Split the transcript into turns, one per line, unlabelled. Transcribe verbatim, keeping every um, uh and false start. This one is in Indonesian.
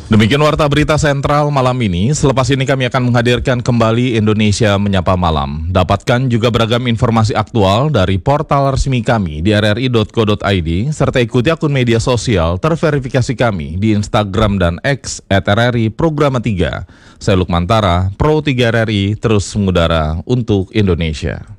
Demikian Warta Berita Sentral malam ini. Selepas ini kami akan menghadirkan kembali Indonesia Menyapa Malam. Dapatkan juga beragam informasi aktual dari portal resmi kami di r r i dot co dot i d serta ikuti akun media sosial terverifikasi kami di Instagram dan X at r r i Programa tiga. Saya Lukman Tara, Pro tiga R R I, terus mengudara untuk Indonesia.